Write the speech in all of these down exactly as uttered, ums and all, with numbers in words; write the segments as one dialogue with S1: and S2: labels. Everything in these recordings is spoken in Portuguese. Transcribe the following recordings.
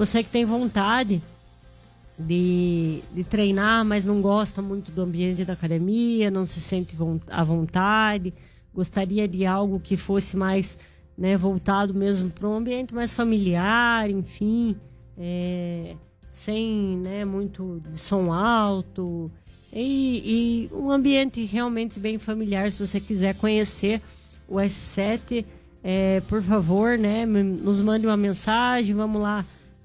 S1: Você que tem vontade de, de treinar, mas não gosta muito do ambiente da academia, não se sente à vontade, gostaria de algo que fosse mais, né, voltado mesmo para um ambiente mais familiar, enfim, é, sem, né, muito de som alto, e, e um ambiente realmente bem familiar. Se você quiser conhecer o S sete, é, por favor, né, nos mande uma mensagem, vamos lá.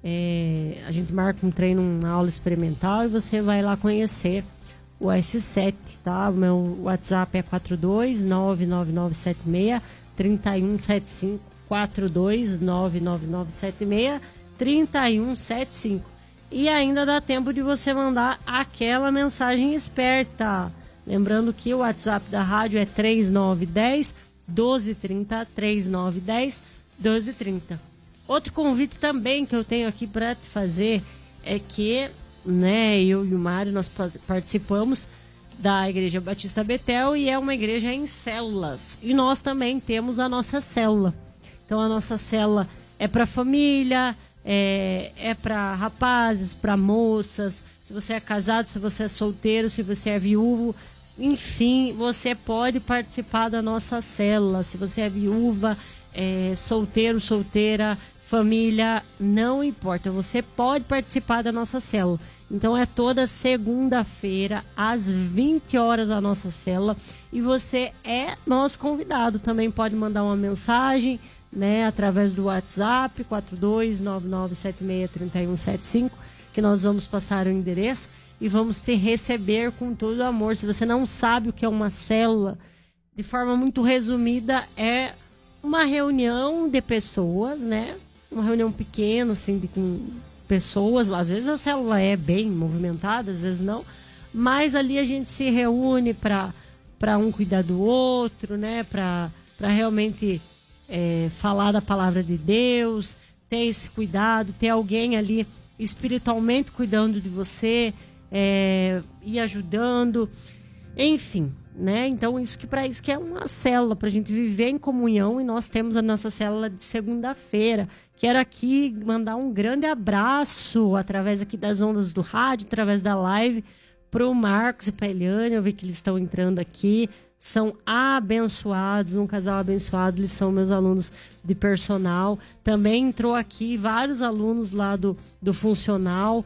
S1: É, a gente marca um treino, uma aula experimental, e você vai lá conhecer o S sete, tá? O meu WhatsApp é quatro dois nove nove nove sete seis três um sete cinco, quatro dois nove nove nove sete seis três um sete cinco. E ainda dá tempo de você mandar aquela mensagem esperta. Lembrando que o WhatsApp da rádio é três nove um zero, doze trinta, três nove um zero, doze trinta. Outro convite também que eu tenho aqui para te fazer é que, né, eu e o Mário, nós participamos da Igreja Batista Betel, e é uma igreja em células. E nós também temos a nossa célula. Então a nossa célula é para família, é, é para rapazes, para moças. Se você é casado, se você é solteiro, se você é viúvo, enfim, você pode participar da nossa célula. Se você é viúva, é, solteiro, solteira, família, não importa, você pode participar da nossa célula. Então é toda segunda-feira às vinte horas a nossa célula, e você é nosso convidado. Também pode mandar uma mensagem, né, através do WhatsApp quatro dois nove nove sete seis três um sete cinco, que nós vamos passar o endereço e vamos te receber com todo amor. Se você não sabe o que é uma célula, de forma muito resumida, é uma reunião de pessoas, né? Uma reunião pequena, assim, de, com pessoas. Às vezes a célula é bem movimentada, às vezes não. Mas ali a gente se reúne para para um cuidar do outro, né? Para para realmente é, falar da palavra de Deus, ter esse cuidado, ter alguém ali espiritualmente cuidando de você, é, e ajudando, enfim, né? Então isso que para isso que é uma célula, para a gente viver em comunhão. E nós temos a nossa célula de segunda-feira. Quero aqui mandar um grande abraço através aqui das ondas do rádio, através da live, para o Marcos e para a Eliane. Eu vi que eles estão entrando aqui, são abençoados, um casal abençoado. Eles são meus alunos de personal. Também entrou aqui vários alunos lá do, do funcional,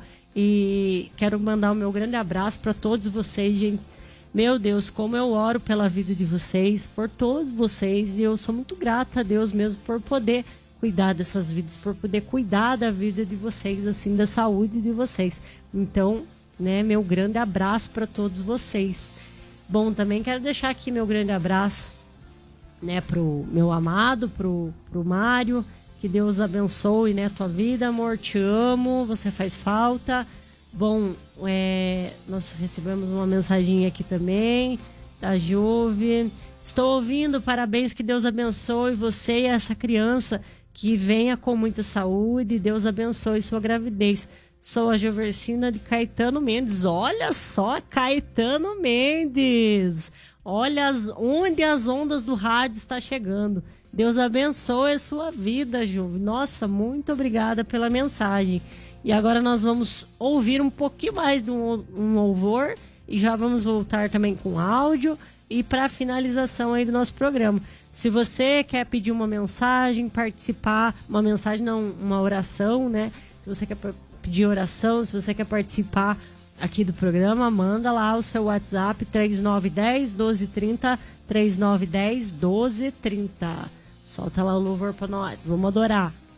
S1: e quero mandar o meu grande abraço para todos vocês, gente. Meu Deus, como eu oro pela vida de vocês, por todos vocês, e eu sou muito grata a Deus mesmo por poder cuidar dessas vidas, por poder cuidar da vida de vocês, assim, da saúde de vocês. Então, né, meu grande abraço para todos vocês. Bom, também quero deixar aqui meu grande abraço, né, pro meu amado, pro, pro Mário. Que Deus abençoe, né, a tua vida, amor, te amo, você faz falta. Bom, é, nós recebemos uma mensagem aqui também da Juve. Estou ouvindo, parabéns, que Deus abençoe você e essa criança, que venha com muita saúde. Deus abençoe sua gravidez. Sou a Joversina de Caetano Mendes. Olha só, Caetano Mendes. Olha as, onde as ondas do rádio está chegando. Deus abençoe a sua vida, Ju. Nossa, muito obrigada pela mensagem. E agora nós vamos ouvir um pouquinho mais de um, um louvor, e já vamos voltar também com áudio, e para a finalização aí do nosso programa. Se você quer pedir uma mensagem, participar, uma mensagem não, uma oração, né? Se você quer pedir oração, se você quer participar aqui do programa, manda lá o seu WhatsApp três nove um zero, doze trinta, três nove um zero, doze trinta. Solta lá o louvor para nós, vamos adorar.